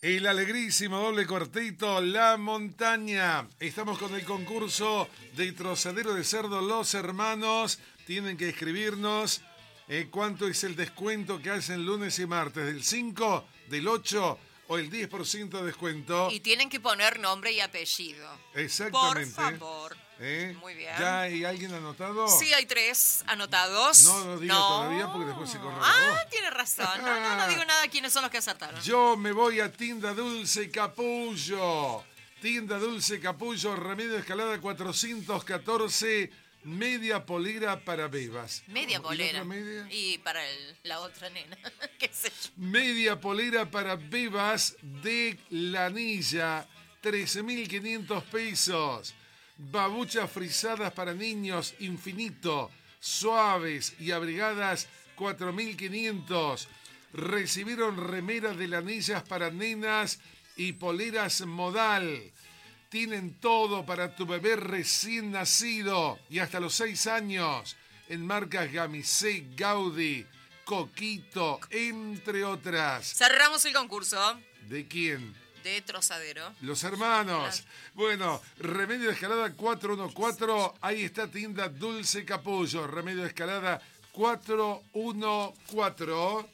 El alegrísimo doble cuarteto La Montaña. Estamos con el concurso de Trozadero de Cerdo. Los hermanos tienen que escribirnos cuánto es el descuento que hacen lunes y martes. ¿Del 5, del 8 o el 10% de descuento? Y tienen que poner nombre y apellido. Exactamente. Por favor. Muy bien. ¿Ya hay alguien anotado? Sí, hay 3 anotados. No lo diga todavía porque después se corre la voz. Tiene razón. No digo nada quiénes son los que acertaron. Yo me voy a Tienda Dulce Capullo. Tienda Dulce Capullo, Remedio Escalada 414, media polera para bebas. Media polera. ¿Y otra media? Y para la otra nena. ¿Qué sé yo? Media polera para bebas de Lanilla, 13.500 pesos. Babuchas frisadas para niños, infinito, suaves y abrigadas, 4.500. Recibieron remeras de lanillas para nenas y poleras modal. Tienen todo para tu bebé recién nacido y hasta los 6 años. En marcas Gamisé, Gaudí, Coquito, entre otras. Cerramos el concurso. ¿De quién? De Trozadero. Los hermanos. Bueno, Remedio de Escalada 414. Ahí está Tienda Dulce Capullo. Remedio de Escalada 414.